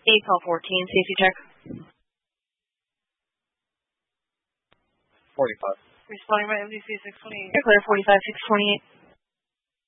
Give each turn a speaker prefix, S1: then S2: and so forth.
S1: call 14, safety check.
S2: 45.
S3: Responding by MDC 628.
S1: You're clear, 45, 628.